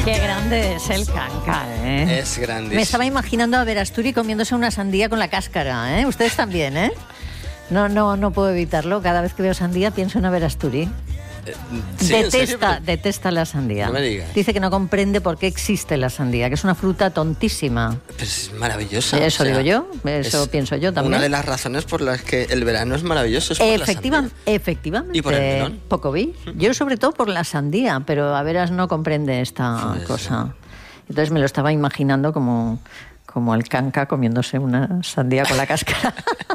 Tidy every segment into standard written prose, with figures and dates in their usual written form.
Qué grande es el canca, ¿eh? Es grandísimo. Me estaba imaginando a Verasturi comiéndose una sandía con la cáscara, ¿eh? Ustedes también, ¿eh? No puedo evitarlo. Cada vez que veo sandía pienso en Verasturi. ¿Sí, en serio? Detesta la sandía. No me digas. Dice que no comprende por qué existe la sandía, que es una fruta tontísima. Pues es maravillosa. Eso digo yo, eso pienso yo también. Una de las razones por las que el verano es maravilloso es por la sandía. Efectivamente. ¿Y por el melón? Poco vi. Yo sobre todo por la sandía, pero a veras no comprende esta Pues, cosa. Entonces me lo estaba imaginando como el canca comiéndose una sandía con la cáscara.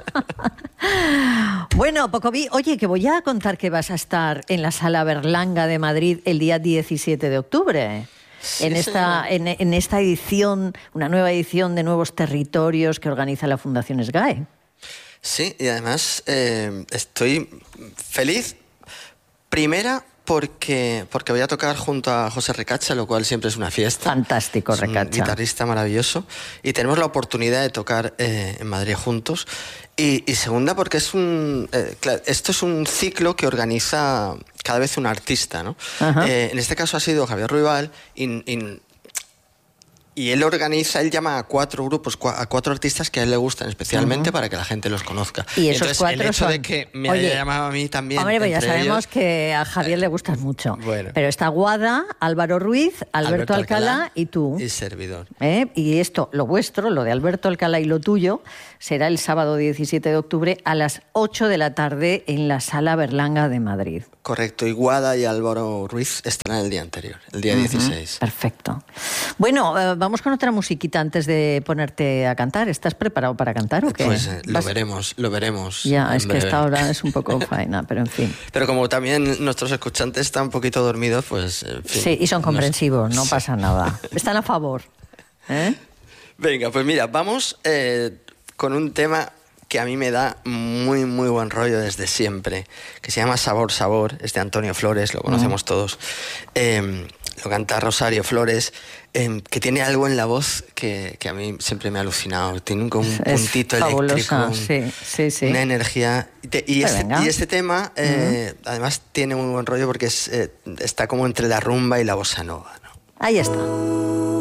Bueno, Pocoví, oye, que voy a contar que vas a estar en la Sala Berlanga de Madrid el día 17 de octubre. Sí, en esta edición, una nueva edición de Nuevos Territorios que organiza la Fundación SGAE. Sí, y además estoy feliz, primera, porque voy a tocar junto a José Ricacha, lo cual siempre es una fiesta. Fantástico, Ricacha. Es un guitarrista maravilloso. Y tenemos la oportunidad de tocar en Madrid juntos. Y segunda, porque esto es un ciclo que organiza cada vez un artista, ¿no? En este caso ha sido Javier Ruibal y él llama a 4 grupos, a 4 artistas que a él le gustan especialmente para que la gente los conozca. Y esos entonces, 4 el hecho son... de que me haya llamado a mí también. Hombre, pues ya entre sabemos ellos, que a Javier le gustas mucho. Bueno. Pero está Guada, Álvaro Ruiz, Alberto Alcalá y tú. Y servidor. Y esto, lo vuestro, lo de Alberto Alcalá y lo tuyo, será el sábado 17 de octubre a las 8 de la tarde en la Sala Berlanga de Madrid. Correcto, y Guada y Álvaro Ruiz están el día anterior, el día 16. Perfecto. Bueno, vamos con otra musiquita antes de ponerte a cantar. ¿Estás preparado para cantar o qué? Pues lo veremos. Ya, es que breve. esta hora es un poco faena, pero en fin. Pero como también nuestros escuchantes están un poquito dormidos, pues en fin. Sí, y son comprensivos, no pasa nada. Están a favor. Venga, pues mira, vamos con un tema que a mí me da muy, muy buen rollo desde siempre, que se llama Sabor, Sabor, es de Antonio Flores, lo conocemos todos. Lo canta Rosario Flores, que tiene algo en la voz que a mí siempre me ha alucinado. Tiene un puntito eléctrico, sí. una energía. Y este tema, además, tiene muy buen rollo porque está como entre la rumba y la bossa nova, ¿no? Ahí está.